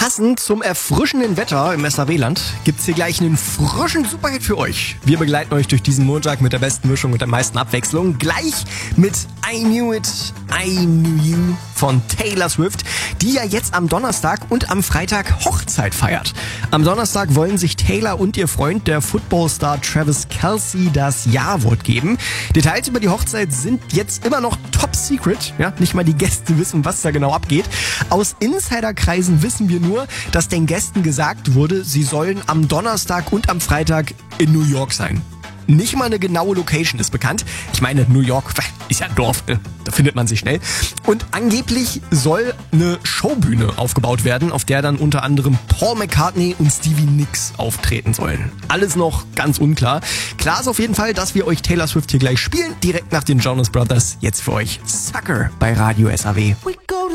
Passend zum erfrischenden Wetter im SAW-Land gibt's hier gleich einen frischen Superhit für euch. Wir begleiten euch durch diesen Montag mit der besten Mischung und der meisten Abwechslung. Gleich mit I Knew It, I Knew You von Taylor Swift, die ja jetzt am Donnerstag und am Freitag Hochzeit feiert. Am Donnerstag wollen sich Taylor und ihr Freund, der Footballstar Travis Kelce, das Ja-Wort geben. Details über die Hochzeit sind jetzt immer noch top secret. Ja, nicht mal die Gäste wissen, was da genau abgeht. Aus Insiderkreisen wissen wir nur, dass den Gästen gesagt wurde, sie sollen am Donnerstag und am Freitag in New York sein. Nicht mal eine genaue Location ist bekannt. Ich meine, New York ist ja ein Dorf, da findet man sich schnell. Und angeblich soll eine Showbühne aufgebaut werden, auf der dann unter anderem Paul McCartney und Stevie Nicks auftreten sollen. Alles noch ganz unklar. Klar ist auf jeden Fall, dass wir euch Taylor Swift hier gleich spielen, direkt nach den Jonas Brothers. Jetzt für euch Sucker bei Radio SAW. We go